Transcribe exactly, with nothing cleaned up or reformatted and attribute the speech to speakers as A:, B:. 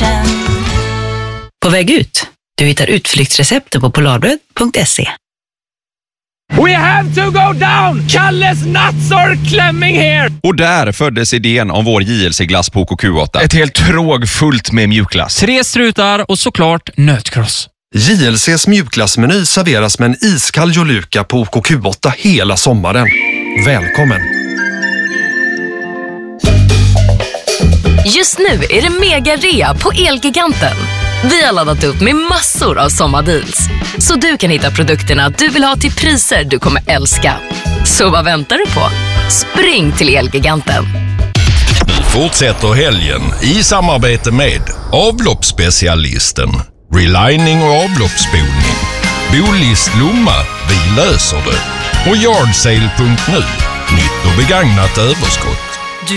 A: Ocean.
B: På väg ut. Du hittar utflyktsreceptet på polarbröd punkt se.
C: We have to go down! Kalles nuts are clamming here!
D: Och där föddes idén om vår J L C-glass på O K Q åtta.
E: Ett helt tråg fullt med mjukglass.
F: Tre strutar och såklart nötkross.
G: J L C:s mjukglassmeny serveras med en iskall Joluka på O K Q åtta hela sommaren. Välkommen!
H: Just nu är det mega-rea på Elgiganten. Vi har laddat upp med massor av sommardeals. Så du kan hitta produkterna du vill ha till priser du kommer älska. Så vad väntar du på? Spring till Elgiganten.
I: Nu fortsätter helgen i samarbete med avloppsspecialisten, relining och avloppsspolning, Bolist Lomma, vi löser det, och Yardsale punkt nu, nytt och begagnat överskott.